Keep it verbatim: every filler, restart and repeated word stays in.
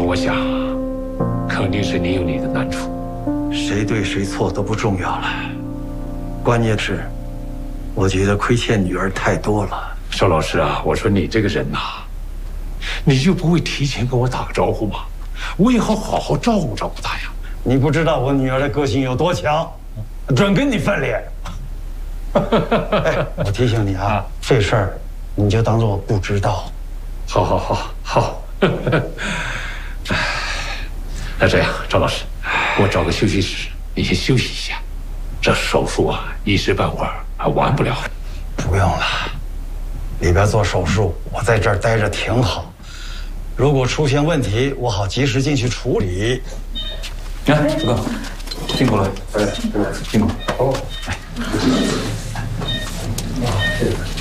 我想，肯定是你有你的难处。 谁对谁错都不重要了，关键是，我觉得亏欠女儿太多了。 邵老师啊，我说你这个人呐、啊，你就不会提前跟我打个招呼吗？我也好好好照顾照顾她呀。 你不知道我女儿的个性有多强，准跟你翻脸。哎，我提醒你啊，这事儿你就当做我不知道。 好，好，好，好。那这样，赵老师，我找个休息室，你先休息一下。这手术啊，一时半会儿还完不了。 不用了，里边做手术，我在这儿待着挺好。如果出现问题，我好及时进去处理。 来，主哥，辛苦了，辛苦了。哦，哎。哇，这个。